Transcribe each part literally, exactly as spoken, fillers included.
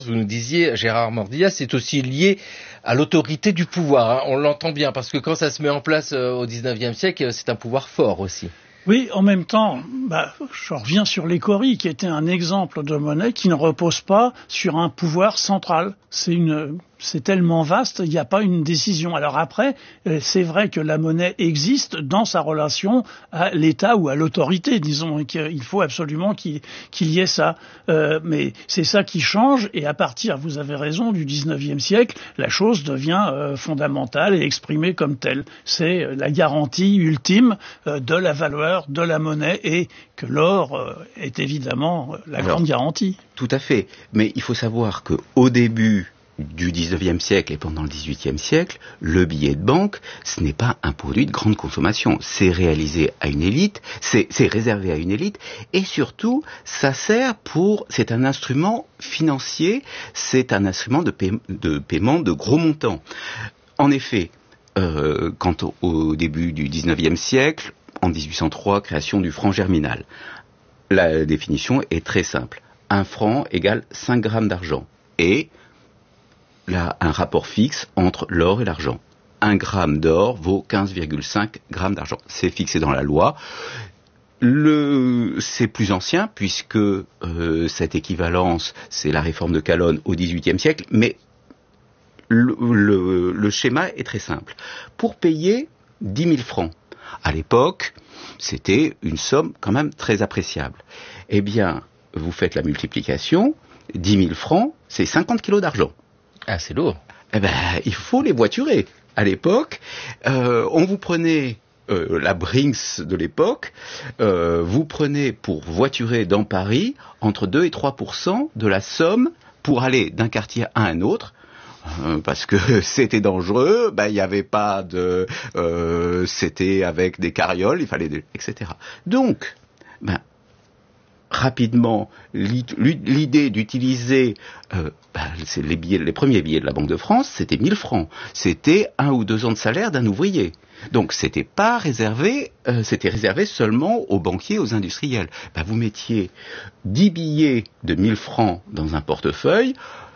Vous nous disiez, Gérard Mordillas, c'est aussi lié à l'autorité du pouvoir. Hein. On l'entend bien, parce que quand ça se met en place euh, au dix-neuvième siècle, c'est un pouvoir fort aussi. Oui, en même temps, bah, je reviens sur l'écorie, qui était un exemple de monnaie qui ne repose pas sur un pouvoir central. C'est une, c'est tellement vaste, il n'y a pas une décision. Alors après, c'est vrai que la monnaie existe dans sa relation à l'État ou à l'autorité, disons, qu'il faut absolument qu'il, qu'il y ait ça. Euh, mais c'est ça qui change, et à partir, vous avez raison, du dix-neuvième siècle, la chose devient euh, fondamentale et exprimée comme telle. C'est la garantie ultime euh, de la valeur de la monnaie, et que l'or euh, est évidemment la Alors, grande garantie. Tout à fait. Mais il faut savoir qu'au début du dix-neuvième siècle et pendant le dix-huitième siècle, le billet de banque, ce n'est pas un produit de grande consommation. C'est réalisé à une élite, c'est, c'est réservé à une élite, et surtout, ça sert pour, c'est un instrument financier, c'est un instrument de, paie, de paiement de gros montants. En effet, euh, quand au, au début du dix-neuvième siècle, en dix-huit cent trois, création du franc germinal. La définition est très simple. Un franc égale cinq grammes d'argent. Et là, un rapport fixe entre l'or et l'argent. Un gramme d'or vaut quinze virgule cinq grammes d'argent. C'est fixé dans la loi. Le, c'est plus ancien, puisque euh, cette équivalence, c'est la réforme de Calonne au dix-huitième siècle, mais le, le, le schéma est très simple. Pour payer dix mille francs, à l'époque, c'était une somme quand même très appréciable. Eh bien, vous faites la multiplication, dix mille francs, c'est cinquante kilos d'argent. Ah, c'est lourd. Eh ben, il faut les voiturer. À l'époque, euh, on vous prenait euh, la Brinks de l'époque, euh, vous prenez pour voiturer dans Paris entre deux et trois pour cent de la somme pour aller d'un quartier à un autre. Parce que c'était dangereux, ben il y avait pas de, euh, c'était avec des carrioles, il fallait, des, et cetera. Donc, ben rapidement, l'idée d'utiliser, euh, ben, c'est les billets, les premiers billets de la Banque de France, c'était mille francs, c'était un ou deux ans de salaire d'un ouvrier. Donc c'était pas réservé, euh, c'était réservé seulement aux banquiers, aux industriels. Ben, vous mettiez dix billets de mille francs dans un portefeuille.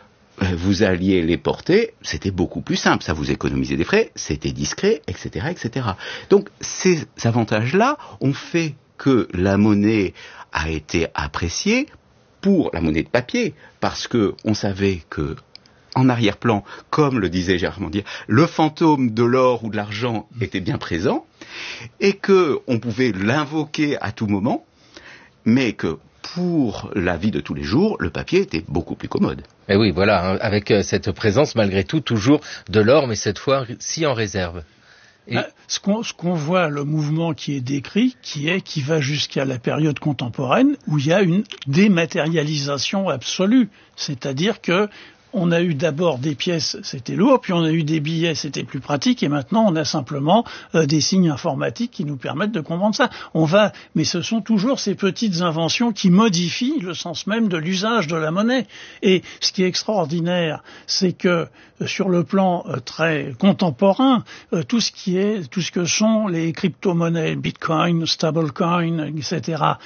Vous alliez les porter, c'était beaucoup plus simple, ça vous économisait des frais, c'était discret, et cetera, et cetera. Donc ces avantages-là ont fait que la monnaie a été appréciée pour la monnaie de papier, parce que on savait que en arrière-plan, comme le disait Gérard Mordillas, le fantôme de l'or ou de l'argent était bien présent, et que on pouvait l'invoquer à tout moment, mais que pour la vie de tous les jours, le papier était beaucoup plus commode. Et oui, voilà, hein, avec euh, cette présence, malgré tout, toujours de l'or, mais cette fois-ci en réserve. Et... Ah, ce, qu'on, ce qu'on voit, le mouvement qui est décrit, qui est qui va jusqu'à la période contemporaine, où il y a une dématérialisation absolue. C'est-à-dire que on a eu d'abord des pièces, c'était lourd, puis on a eu des billets, c'était plus pratique, et maintenant on a simplement euh, des signes informatiques qui nous permettent de comprendre ça. On va, mais ce sont toujours ces petites inventions qui modifient le sens même de l'usage de la monnaie. Et ce qui est extraordinaire, c'est que euh, sur le plan euh, très contemporain, euh, tout ce qui est, tout ce que sont les crypto-monnaies, Bitcoin, stablecoin, et cetera,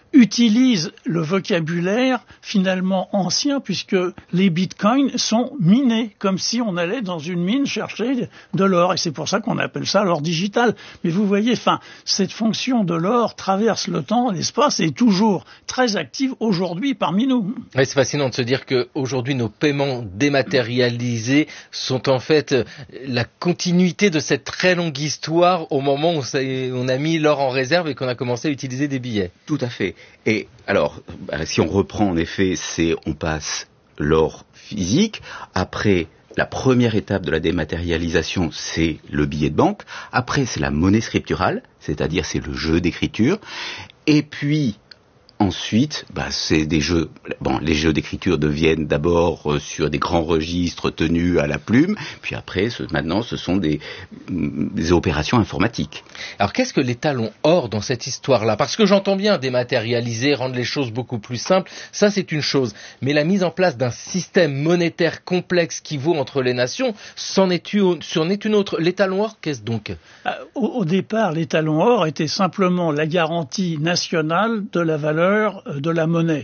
utilise le vocabulaire finalement ancien, puisque les bitcoins sont minés, comme si on allait dans une mine chercher de l'or, et c'est pour ça qu'on appelle ça l'or digital. Mais vous voyez, enfin, cette fonction de l'or traverse le temps, l'espace, et est toujours très active aujourd'hui parmi nous. Ouais, c'est fascinant de se dire qu'aujourd'hui nos paiements dématérialisés sont en fait la continuité de cette très longue histoire au moment où on a mis l'or en réserve et qu'on a commencé à utiliser des billets. Tout à fait. Et alors, bah, si on reprend en effet, c'est on passe l'or physique, après la première étape de la dématérialisation, c'est le billet de banque, après c'est la monnaie scripturale, c'est-à-dire c'est le jeu d'écriture, et puis ensuite, bah, c'est des jeux. Bon, les jeux d'écriture deviennent d'abord euh, sur des grands registres tenus à la plume, puis après, ce, maintenant, ce sont des, des opérations informatiques. Alors, qu'est-ce que les talons or dans cette histoire-là ? Parce que j'entends bien dématérialiser, rendre les choses beaucoup plus simples, ça c'est une chose. Mais la mise en place d'un système monétaire complexe qui vaut entre les nations, c'en est une, c'en est une autre. Les talons or, qu'est-ce donc ? Au, au départ, les talons or étaient simplement la garantie nationale de la valeur de la monnaie.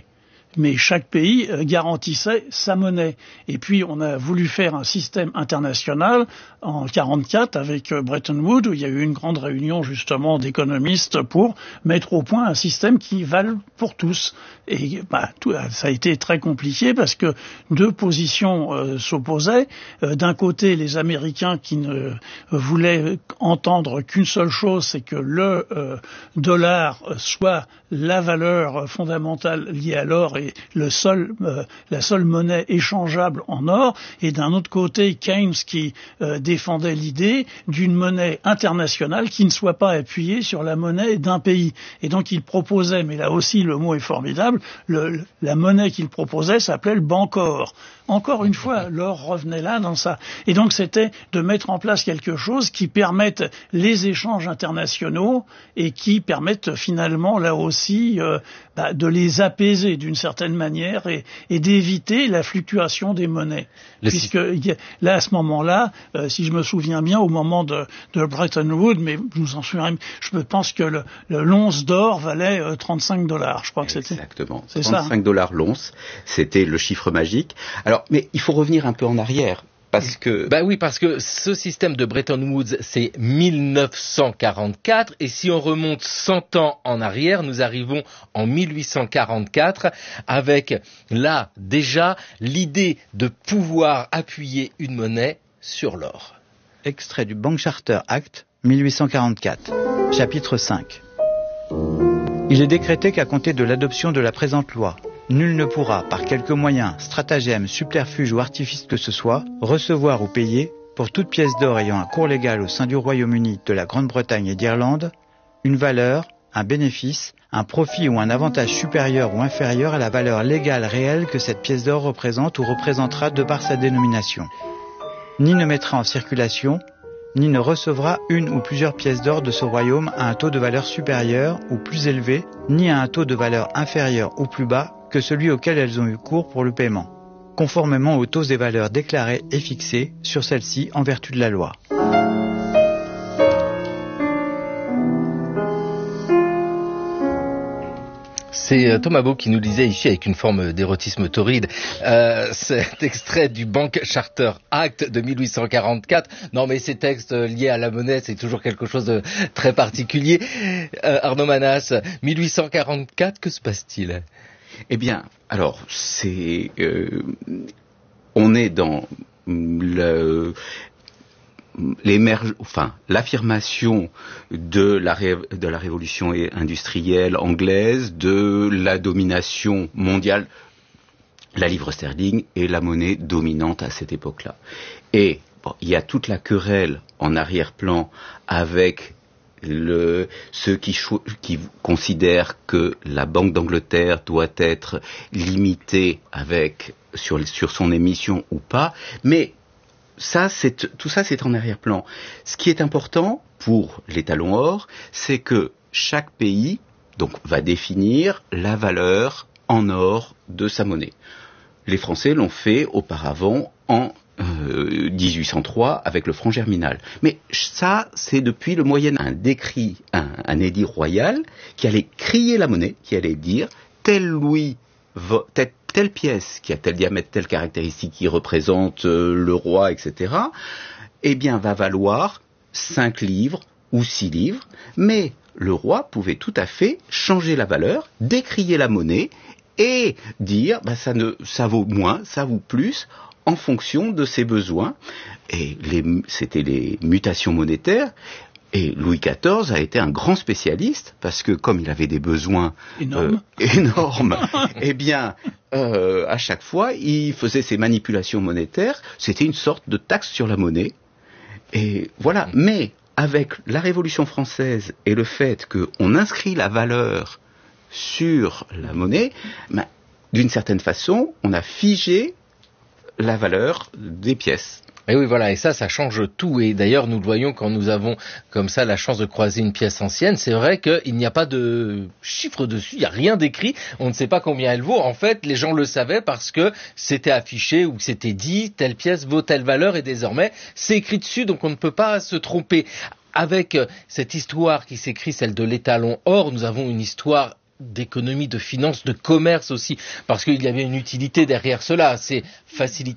mais chaque pays garantissait sa monnaie. Et puis on a voulu faire un système international en quarante-quatre avec Bretton Woods, où il y a eu une grande réunion justement d'économistes pour mettre au point un système qui vale pour tous. Et bah, tout, ça a été très compliqué parce que deux positions euh, s'opposaient. Euh, d'un côté, les Américains qui ne euh, voulaient entendre qu'une seule chose, c'est que le euh, dollar soit la valeur fondamentale liée à l'or et le seul, euh, la seule monnaie échangeable en or. Et d'un autre côté, Keynes qui euh, défendait l'idée d'une monnaie internationale qui ne soit pas appuyée sur la monnaie d'un pays. Et donc il proposait, mais là aussi le mot est formidable, le, la monnaie qu'il proposait s'appelait le Bancor. Encore une fois, l'or revenait là dans ça. Et donc c'était de mettre en place quelque chose qui permette les échanges internationaux et qui permette finalement là aussi euh, bah, de les apaiser d'une certaine manière et, et d'éviter la fluctuation des monnaies. Le Puisque si... là à ce moment-là, euh, si je me souviens bien, au moment de, de Bretton Woods, mais je vous en souviens, je pense que le, le l'once d'or valait euh, trente-cinq dollars. Je crois que c'était. Exactement. C'est trente-cinq dollars l'once. C'était le chiffre magique. Alors, mais il faut revenir un peu en arrière. Parce que... Bah oui, parce que ce système de Bretton Woods, c'est mille neuf cent quarante-quatre, et si on remonte cent ans en arrière, nous arrivons en mille huit cent quarante-quatre, avec là, déjà, l'idée de pouvoir appuyer une monnaie sur l'or. Extrait du Bank Charter Act, mille huit cent quarante-quatre, chapitre cinq. Il est décrété qu'à compter de l'adoption de la présente loi, nul ne pourra, par quelque moyen, stratagème, subterfuge ou artifice que ce soit, recevoir ou payer, pour toute pièce d'or ayant un cours légal au sein du Royaume-Uni, de la Grande-Bretagne et d'Irlande, une valeur, un bénéfice, un profit ou un avantage supérieur ou inférieur à la valeur légale réelle que cette pièce d'or représente ou représentera de par sa dénomination. Ni ne mettra en circulation, ni ne recevra une ou plusieurs pièces d'or de ce royaume à un taux de valeur supérieur ou plus élevé, ni à un taux de valeur inférieur ou plus bas que celui auquel elles ont eu cours pour le paiement, conformément aux taux et valeurs déclarés et fixés sur celles-ci en vertu de la loi. C'est Thomas Beau qui nous lisait ici avec une forme d'érotisme torride euh, cet extrait du Bank Charter Act de mille huit cent quarante-quatre. Non mais ces textes liés à la monnaie, c'est toujours quelque chose de très particulier. Euh, Arnaud Manas, mille huit cent quarante-quatre, que se passe-t-il ? Eh bien, alors, c'est, euh, on est dans le, l'émerge, enfin, l'affirmation de la, ré, de la révolution industrielle anglaise, de la domination mondiale. La livre sterling est la monnaie dominante à cette époque-là. Et bon, il y a toute la querelle en arrière-plan avec Le, ceux qui, cho- qui considèrent que la Banque d'Angleterre doit être limitée avec sur, sur son émission ou pas, mais ça, c'est, tout ça, c'est en arrière-plan. Ce qui est important pour l'étalon or, c'est que chaque pays donc va définir la valeur en or de sa monnaie. Les Français l'ont fait auparavant en Euh, dix-huit cent trois avec le franc germinal. Mais ça, c'est depuis le Moyen Âge. Un décret, un, un édit royal qui allait crier la monnaie, qui allait dire tel louis, vo, telle, telle pièce qui a tel diamètre, telle caractéristique qui représente euh, le roi, et cetera, eh bien, va valoir cinq livres ou six livres, mais le roi pouvait tout à fait changer la valeur, décrier la monnaie et dire bah, ça, ne, ça vaut moins, ça vaut plus, en fonction de ses besoins. Et les, c'était les mutations monétaires. Et Louis quatorze a été un grand spécialiste, parce que comme il avait des besoins énormes, euh, énormes eh bien, euh, à chaque fois, il faisait ses manipulations monétaires. C'était une sorte de taxe sur la monnaie. Et voilà. Mais avec la Révolution française et le fait qu'on inscrit la valeur sur la monnaie, ben, d'une certaine façon, on a figé la valeur des pièces. Et oui, voilà, et ça, ça change tout. Et d'ailleurs, nous le voyons quand nous avons comme ça la chance de croiser une pièce ancienne. C'est vrai qu'il n'y a pas de chiffre dessus, il n'y a rien d'écrit. On ne sait pas combien elle vaut. En fait, les gens le savaient parce que c'était affiché ou que c'était dit, telle pièce vaut telle valeur et désormais, c'est écrit dessus, donc on ne peut pas se tromper. Avec cette histoire qui s'écrit, celle de l'étalon or, nous avons une histoire d'économie, de finance, de commerce aussi, parce qu'il y avait une utilité derrière cela, c'est faciliter